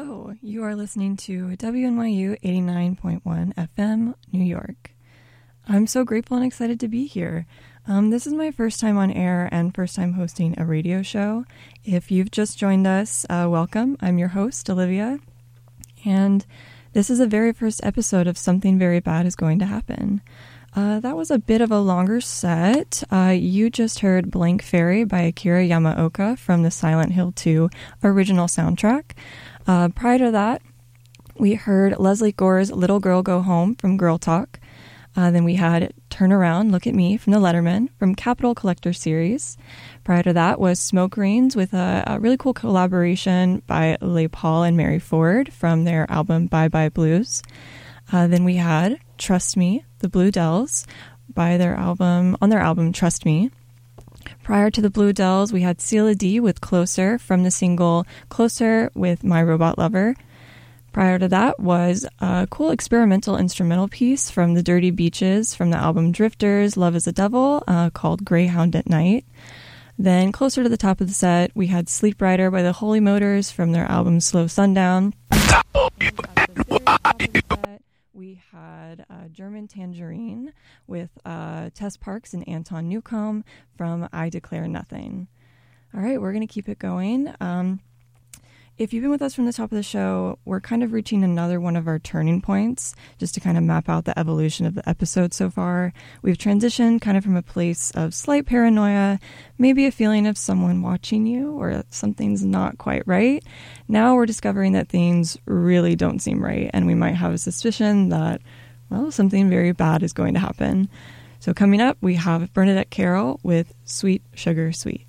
Hello, you are listening to WNYU 89.1 FM, New York. I'm so grateful and excited to be here. This is my first time on air and first time hosting a radio show. If you've just joined us, welcome. I'm your host, Olivia, and this is the very first episode of Something Very Bad is Going to Happen. That was a bit of a longer set. You just heard Blank Fairy by Akira Yamaoka from the Silent Hill 2 original soundtrack. Prior to that, we heard Leslie Gore's Little Girl Go Home from Girl Talk. Then we had Turn Around, Look at Me from The Letterman from Capital Collector Series. Prior to that was Smoke Rings with a really cool collaboration by Les Paul and Mary Ford from their album Bye Bye Blues. Then we had Trust Me, the Blue Dells, on their album Trust Me. Prior to the Blue Dells, we had Celia D with Closer from the single Closer with My Robot Lover. Prior to that was a cool experimental instrumental piece from the Dirty Beaches from the album Drifters, Love is the Devil, called Greyhound at Night. Then closer to the top of the set, we had Sleep Rider by the Holy Motors from their album Slow Sundown. We had German Tangerine with Tess Parks and Anton Newcomb from I Declare Nothing. All right, we're going to keep it going. If you've been with us from the top of the show, we're kind of reaching another one of our turning points, just to kind of map out the evolution of the episode so far. We've transitioned kind of from a place of slight paranoia, maybe a feeling of someone watching you or that something's not quite right. Now we're discovering that things really don't seem right, and we might have a suspicion that, well, something very bad is going to happen. So coming up, we have Bernadette Carroll with Sweet Sugar Sweet.